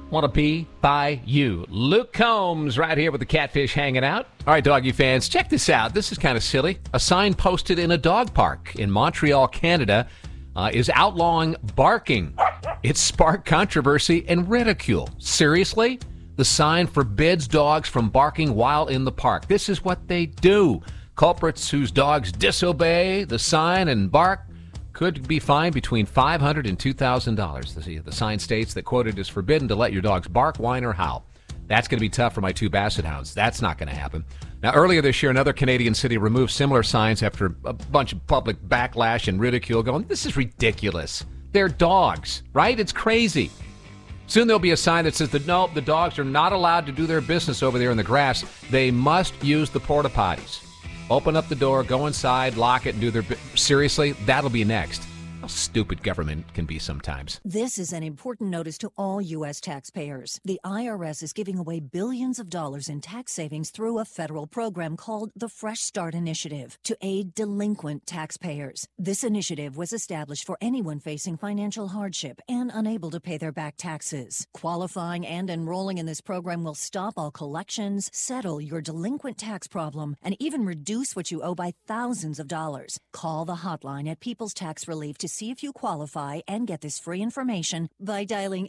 want to be by you. Luke Combs right here with the Catfish hanging out. All right, doggy fans, check this out. This is kind of silly. A sign posted in a dog park in Montreal, Canada, is outlawing barking. It sparked controversy and ridicule. Seriously? The sign forbids dogs from barking while in the park. This is what they do. Culprits whose dogs disobey the sign and bark could be fined between $500 and $2,000. The sign states that, quote, it is forbidden to let your dogs bark, whine, or howl. That's going to be tough for my 2 basset hounds. That's not going to happen. Now, earlier this year, another Canadian city removed similar signs after a bunch of public backlash and ridicule going, this is ridiculous. They're dogs, right? It's crazy. Soon there'll be a sign that says that, no, the dogs are not allowed to do their business over there in the grass. They must use the porta potties. Open up the door, go inside, lock it, and do their... Seriously, that'll be next. How stupid government can be sometimes. This is an important notice to all U.S. taxpayers. The IRS is giving away billions of dollars in tax savings through a federal program called the Fresh Start Initiative to aid delinquent taxpayers. This initiative was established for anyone facing financial hardship and unable to pay their back taxes. Qualifying and enrolling in this program will stop all collections, settle your delinquent tax problem, and even reduce what you owe by thousands of dollars. Call the hotline at People's Tax Relief to see if you qualify and get this free information by dialing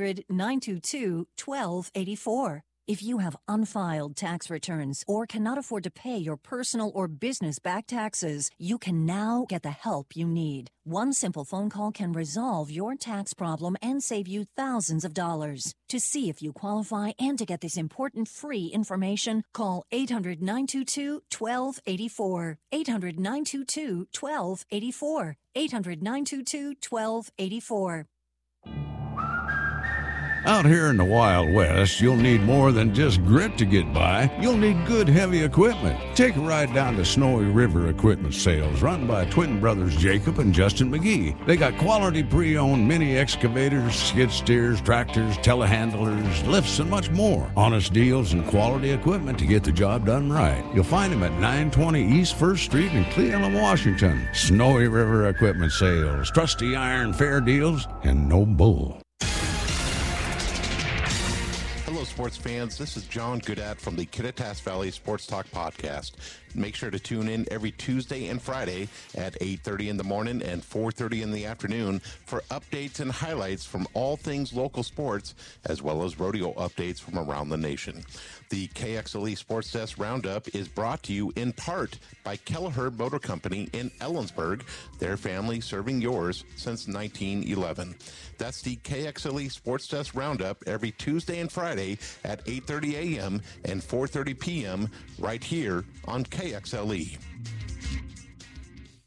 800-922-1284. If you have unfiled tax returns or cannot afford to pay your personal or business back taxes, you can now get the help you need. One simple phone call can resolve your tax problem and save you thousands of dollars. To see if you qualify and to get this important free information, call 800-922-1284. 800-922-1284. 800-922-1284. Out here in the Wild West, you'll need more than just grit to get by. You'll need good, heavy equipment. Take a ride down to Snowy River Equipment Sales, run by twin brothers Jacob and Justin McGee. They got quality pre-owned mini excavators, skid steers, tractors, telehandlers, lifts, and much more. Honest deals and quality equipment to get the job done right. You'll find them at 920 East 1st Street in Cleveland, Washington. Snowy River Equipment Sales, trusty iron, fair deals, and no bull. Hello, sports fans. This is John Goodat from the Kittitas Valley Sports Talk Podcast. Make sure to tune in every Tuesday and Friday at 8:30 in the morning and 4:30 in the afternoon for updates and highlights from all things local sports, as well as rodeo updates from around the nation. The KXLE Sports Desk Roundup is brought to you in part by Kelleher Motor Company in Ellensburg, their family serving yours since 1911. That's the KXLE Sports Desk Roundup every Tuesday and Friday at 8:30 a.m. and 4:30 p.m. right here on KXLE.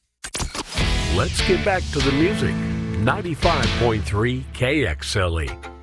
Let's get back to the music. 95.3 KXLE.